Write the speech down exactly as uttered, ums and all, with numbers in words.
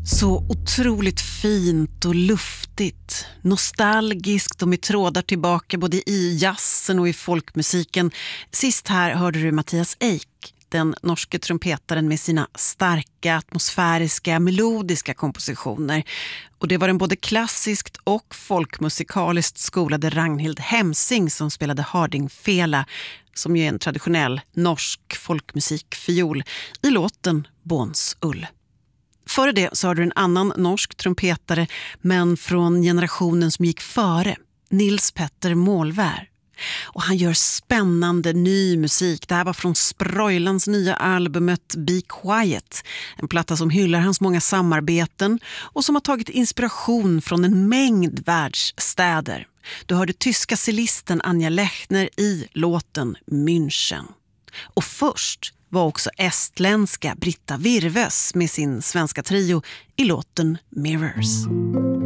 Så otroligt fint och luftigt, nostalgiskt och med trådar tillbaka både i jazzen och i folkmusiken. Sist här hörde du Mattias Eik, den norske trumpetaren med sina starka, atmosfäriska, melodiska kompositioner. Och det var den både klassiskt och folkmusikaliskt skolade Ragnhild Hemsing som spelade hardingfela, som ju är en traditionell norsk folkmusikfiol, i låten Båns ull. Före det så har du en annan norsk trumpetare, men från generationen som gick före, Nils Petter Målvär. Och han gör spännande ny musik. Det här var från Sproilans nya albumet Be Quiet. En platta som hyllar hans många samarbeten och som har tagit inspiration från en mängd världsstäder. Du hörde tyska cellisten Anja Lechner i låten München. Och först var också estländska Britta Virves med sin svenska trio i låten Mirrors.